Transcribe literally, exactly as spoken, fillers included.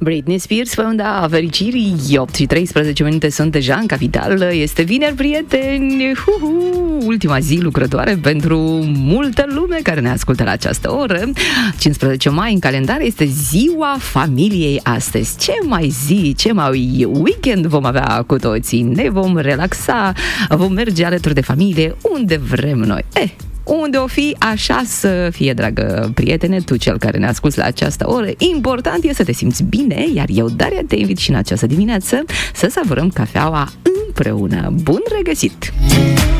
Britney Spears pe unda fericirii. Opt și treisprezece minute sunt deja în capitală. Este vineri, prieteni. Uhu, ultima zi lucrătoare pentru multă lume care ne ascultă la această oră. cincisprezece mai în calendar este ziua familiei astăzi. Ce mai zi, ce mai weekend vom avea cu toții? Ne vom relaxa, vom merge alături de familie unde vrem noi. Eh, unde o fi, așa să fie, dragă prietene, tu cel care ne asculți la această oră. Important e să te simți bine, iar eu, Daria, te invit și în această dimineață să savurăm cafeaua împreună. Bun regăsit!